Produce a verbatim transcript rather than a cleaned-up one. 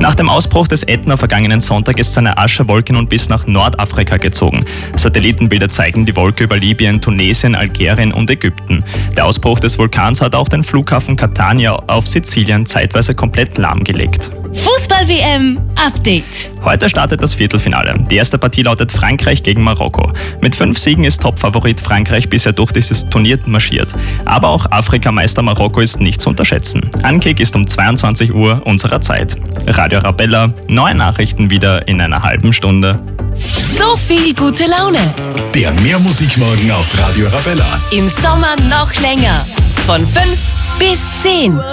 Nach dem Ausbruch des Ätna vergangenen Sonntag ist seine Aschewolke nun bis nach Nordafrika gezogen. Satellitenbilder zeigen die Wolke über Libyen, Tunesien, Algerien und Ägypten. Der Ausbruch des Vulkans hat auch den Flughafen Catania auf Sizilien zeitweise komplett lahmgelegt. Fußball-W M Update. Heute startet das Viertelfinale. Die erste Partie lautet Frankreich gegen Marokko. Mit fünf Siegen ist Topfavorit Frankreich bisher durch dieses Turnier marschiert. Aber auch Afrikameister Marokko ist nicht zu unterschätzen. Ankick ist um zweiundzwanzig Uhr unserer Zeit. Radio Arabella, neue Nachrichten wieder in einer halben Stunde. So viel gute Laune. Der Mehrmusikmorgen auf Radio Arabella. Im Sommer noch länger. Von fünf bis zehn.